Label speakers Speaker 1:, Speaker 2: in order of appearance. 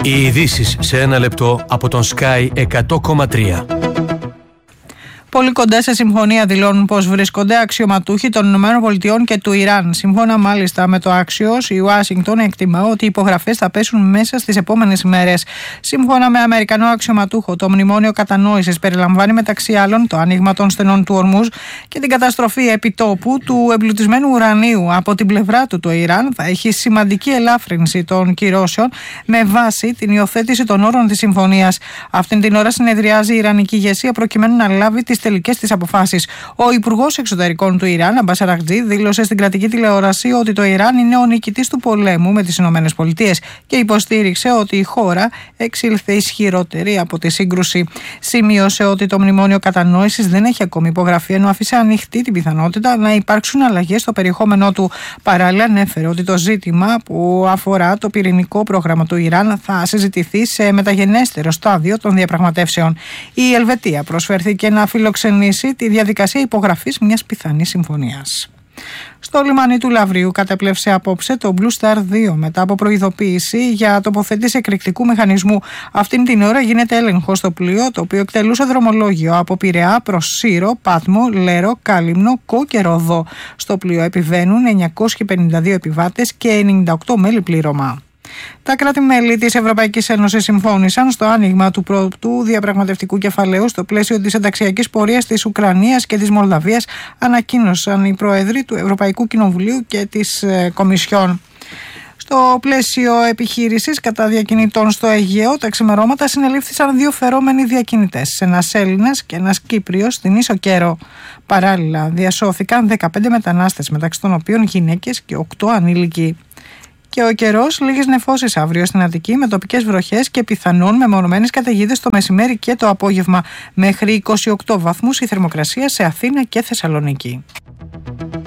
Speaker 1: Οι ειδήσεις σε ένα λεπτό από τον Sky 100,3.
Speaker 2: Πολύ κοντά σε συμφωνία δηλώνουν πως βρίσκονται αξιωματούχοι των ΗΠΑ και του Ιράν. Σύμφωνα μάλιστα με το Axios, η Ουάσιγκτον εκτιμά ότι οι υπογραφές θα πέσουν μέσα στις επόμενες ημέρες. Σύμφωνα με Αμερικανό αξιωματούχο, το μνημόνιο κατανόησης περιλαμβάνει μεταξύ άλλων το άνοιγμα των στενών του Ορμούζ και την καταστροφή επιτόπου του εμπλουτισμένου ουρανίου. Από την πλευρά του, το Ιράν θα έχει σημαντική ελάφρυνση των κυρώσεων με βάση την υιοθέτηση των όρων της συμφωνίας. Αυτήν την ώρα συνεδριάζει η Ιρανική ηγεσία προκειμένου να λάβει τις τελικές της αποφάσεις. Ο Υπουργός Εξωτερικών του Ιράν, Αμπάς Αραχτζή, δήλωσε στην κρατική τηλεόραση ότι το Ιράν είναι ο νικητής του πολέμου με τις ΗΠΑ και υποστήριξε ότι η χώρα εξήλθε ισχυρότερη από τη σύγκρουση. Σημείωσε ότι το μνημόνιο κατανόησης δεν έχει ακόμη υπογραφεί, ενώ άφησε ανοιχτή την πιθανότητα να υπάρξουν αλλαγές στο περιεχόμενό του. Παράλληλα, ανέφερε ότι το ζήτημα που αφορά το πυρηνικό πρόγραμμα του Ιράν θα συζητηθεί σε μεταγενέστερο στάδιο των διαπραγματεύσεων. Η Ελβετία προσφέρθηκε να φιλοξενήσει τη διαδικασία υπογραφής μιας πιθανής συμφωνίας. Στο λιμάνι του Λαυρίου κατέπλευσε απόψε το Blue Star 2 μετά από προειδοποίηση για τοποθέτηση εκρηκτικού μηχανισμού. Αυτήν την ώρα γίνεται έλεγχο στο πλοίο, το οποίο εκτελούσε δρομολόγιο από Πειραιά προς Σύρο, Πάτμο, Λέρο, Κάλυμνο, Κο και Ρόδο. Στο πλοίο επιβαίνουν 952 επιβάτες και 98 μέλη πλήρωμα. Τα κράτη-μέλη της Ευρωπαϊκής Ένωσης συμφώνησαν στο άνοιγμα του πρώτου διαπραγματευτικού κεφαλαίου στο πλαίσιο της ενταξιακής πορείας της Ουκρανίας και της Μολδαβίας, ανακοίνωσαν οι πρόεδροι του Ευρωπαϊκού Κοινοβουλίου και της Κομισιόν. Στο πλαίσιο επιχείρησης κατά διακινητών στο Αιγαίο, τα ξημερώματα συνελήφθησαν 2 φερόμενοι διακινητές, ένας Έλληνας και ένας Κύπριος, στην Ίσο Κέρο. Παράλληλα, διασώθηκαν 15 μετανάστες, μεταξύ των οποίων γυναίκες και 8 ανήλικοι. Και ο καιρός, λίγες νεφώσεις αύριο στην Αττική με τοπικές βροχές και πιθανόν μεμονωμένες καταιγίδες το μεσημέρι και το απόγευμα. Μέχρι 28 βαθμούς η θερμοκρασία σε Αθήνα και Θεσσαλονίκη.